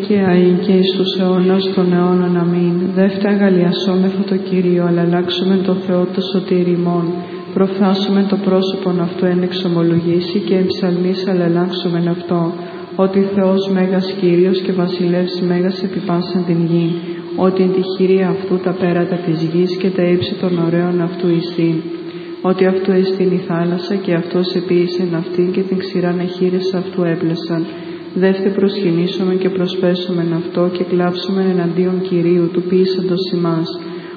και αεί και εις τους αιώνας των αιώνων. Αμήν. Δεύτε αγαλιασόμεθα το Κύριο, αλλά αλλάξουμε το Θεό το σωτήρι ημών. Προφθάσουμε το πρόσωπον αυτού εν εξομολογήσει και εν ψαλμής αλλάξομεν αυτό. Ότι Θεός Μέγας Κύριος και Βασιλεύς Μέγας επί πάσαν την γη. Ότι εν τη χειρία αυτού τα πέρατα της γης και τα ύψη των ωραίων αυτού ειστήν. Ότι αυτού εστίν η θάλασσα και αυτός επίησεν αυτήν και την ξηράν εχείρες αυτού έπλεσαν. Δεύτε προσκυνήσομεν και προσπέσομεν αυτό και κλάψομεν εναντίον Κυρίου του ποίησαντος ημάς.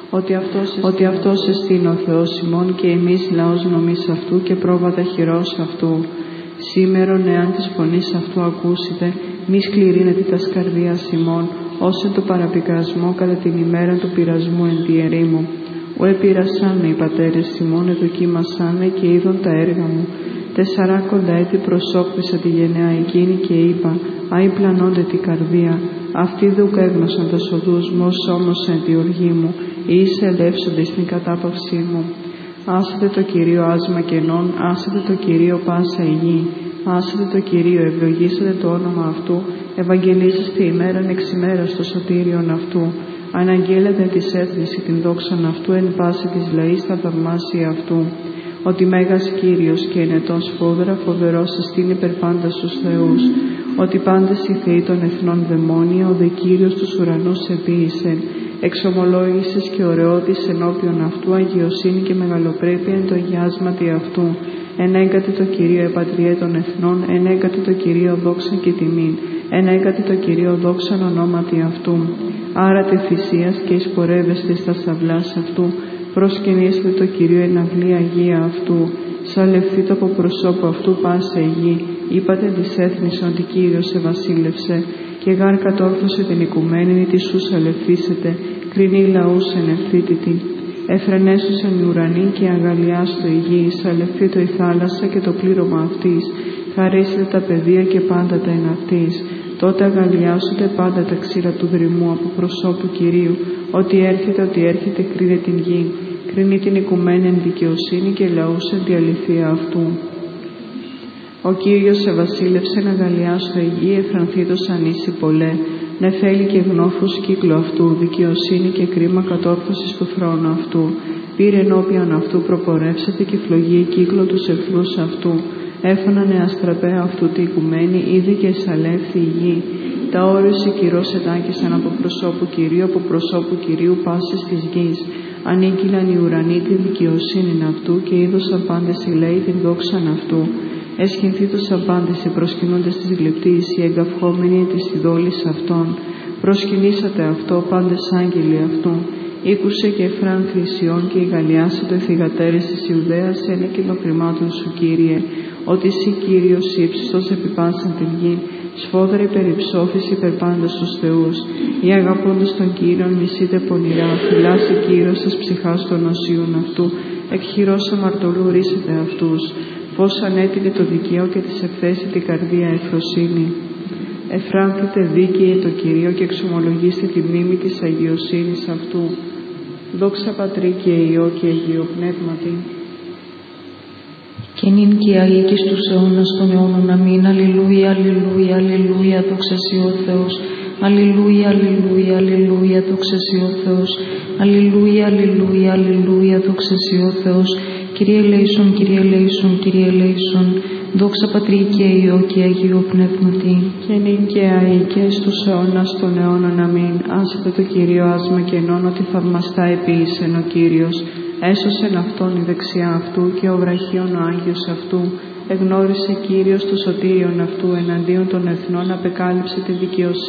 Ότι αυτός εστίν ο Θεός ημών και εμείς λαός νομής αυτού και πρόβατα χειρός αυτού. Σήμερον εάν της φωνής αυτού ακούσετε, μη σκληρύνετε τας καρδίας ημών, ως εν το παραπικρασμό κατά την ημέρα του πειρασμού εν τη ερήμου. Ο επειρασάνε οι πατέρες ημών, εδοκίμασάνε και είδον τα έργα μου. 40 έτη προσώπησα τη γενεά εκείνη και είπα, άι πλανώνται την καρδία. Αυτοί δουκ έγνωσαν τας οδούς μου, όμως εν τη οργή μου, ή είσαι ελεύσονται στην κατάπαυσή μου. Άσετε το Κυρίο άσμα κενών, άσετε το Κυρίο πάσα η γη. Άσετε το Κυρίο, ευλογήσετε το όνομα αυτού, ευαγγελίζεστε ημέραν εξ ημέρας το σωτήριον αυτού. Αναγγέλλετε της έθνηση την δόξαν αυτού, εν πάση της λαής τα θαυμάσια αυτού. Ότι Μέγας Κύριος και ενετών σφόδρα φοβερός εστίν υπερπάντα στους θεούς. Ότι πάντες οι θεοί των εθνών δαιμόνια, ο δε Κύριος τους ουρανούς επίησεν. Εξομολόγησες και ωραιότης ενώπιον αυτού, αγιοσύνη και μεγαλοπρέπεια εν το αγιάσματι αυτού. Ενέγκατε το Κυρίο επατριέ των εθνών, ενέγκατε το Κυρίο δόξαν και τιμήν, ενέγκατε το Κυρίο δόξαν ονόματι αυτού. Άρατε θυσίας και εισπορεύεστε στα σαυλάς αυτού, προσκυνήστε το Κυρίο εν αυλή αγία αυτού. Σαλευθείτε από προσώπου αυτού πάσα η γη, είπατε της έθνης ότι Κύριος ευασίλευσε. Και γάρ κατόρθωσε την οικουμένην τη σου σαλευθήσετε, κρινή λαούς εν ευθύτητη. Εφρενέσουσαν οι ουρανοί και αγαλιάστο η γη, σαλευθήτω η θάλασσα και το πλήρωμα αυτής. Χαρίσετε τα πεδία και πάντα τα εν αυτής. Τότε αγαλιάσονται πάντα τα ξύρα του δρυμού από προσώπου Κυρίου, ότι έρχεται κρίνε την γη. Κρίνει την οικουμένη εν δικαιοσύνη και λαούς εν τη αληθεία αυτού. Ο Κύριος ευασίλευσε να αγαλιάστο η γη, εφρανθήτως ανήσι πολλέ. Νεφέλη και γνώφους κύκλο αυτού, δικαιοσύνη και κρίμα κατόρθωσης του θρόνου αυτού. Πήρε ενώπιον αυτού προπορεύσετε και φλογή κύκλο τους εχθρούς αυτού. Έφωνανε αστραπέα αυτού τη οικουμένη, είδη και εισαλεύθη η γη. Τα όρους οι κυρός ετάκησαν από προσώπου Κυρίου πάσης της γης. Ανήκυλαν οι ουρανοί τη δικαιοσύνην αυτού και είδωσαν πάντες οι λαοί την δόξαν αυτού. Εσχυνθήτως απάντηση προσκυνούντες της γλυπτής, οι εγκαυχόμενοι της ειδόλης αυτών. Προσκυνήσατε αυτό πάντες άγγελοι αυτού. Ήκουσε και εφράν θυσιών και η γαλλιάσε το ηθιγατέρες της Ιουδαίας ένα κοινοκριμάτων σου Κύριε, ότι εσύ Κύριος ύψιστος επιπάσαν την γη, σφόδρη περιψώφης υπερπάντας στους θεούς. Οι αγαπώντες των Κύριων μισείτε πονηρά, φυλάσσει Κύριος σας ψυχάς των οσίων αυτού, εκχειρός αμαρτωλού ρίσετε αυτούς. Πώς ανέτειλε το δικαίο και της ευθέσει την καρδία ευφροσύνη. Εφράνθητε δίκαιοι το Κυρίο και εξομολογήστε τη μνήμη της αγιοσύνης αυτού. Δόξα Πατρί και Υιό και Αγίο Πνεύματι. Και νυν και αεί και στους αιώνας των αιώνων. Αμήν. Αλληλούια, αλληλούια, αλληλούια, δόξα σοι ο Θεός. Αλληλούια, αλληλούια, αλληλούια, δόξα σοι ο Θεός. Αλληλούια, αλληλούια, αλληλούια, δόξα σοι ο Θεός. Κύριε ελέησον, Κύριε ελέησον, Κύριε ελέησον. Δόξα Πατρί και Υιό και Αγίο Πνεύματι. Και νυν και αεί και στους αιώνας των αιώνων. Αμήν. Άσετε το Κύριο άσμα κενών, ότι θαυμαστά επίησεν ο Κύριος. Έσωσεν αυτόν η δεξιά αυτού και ο βραχίων ο Άγιος αυτού. Εγνώρισε Κύριος το σωτήριον αυτού, εναντίον των εθνών απεκάλυψε τη δικαιοσύνη.